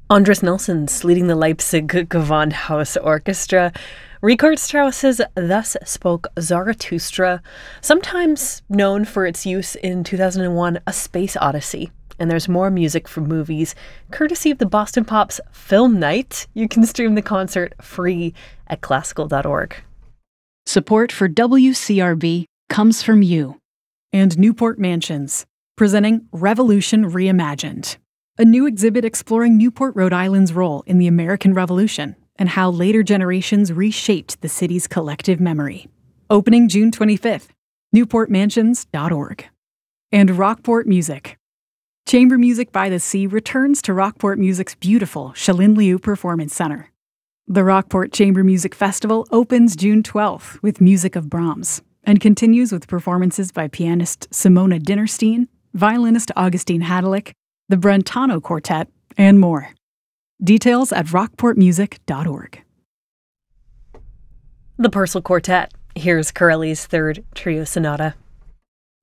Andres Nelson's leading the Leipzig Gewandhaus Orchestra. Richard Strauss's Thus Spoke Zarathustra, sometimes known for its use in 2001 A Space Odyssey. And there's more music from movies, courtesy of the Boston Pops Film Night. You can stream the concert free at classical.org. Support for WCRB comes from you. And Newport Mansions, presenting Revolution Reimagined, a new exhibit exploring Newport, Rhode Island's role in the American Revolution and how later generations reshaped the city's collective memory. Opening June 25th, newportmansions.org. And Rockport Music. Chamber Music by the Sea returns to Rockport Music's beautiful Shalin Liu Performance Center. The Rockport Chamber Music Festival opens June 12th with music of Brahms and continues with performances by pianist Simona Dinnerstein, violinist Augustine Hadelick, the Brentano Quartet, and more. Details at rockportmusic.org. The Purcell Quartet. Here's Corelli's Third Trio Sonata.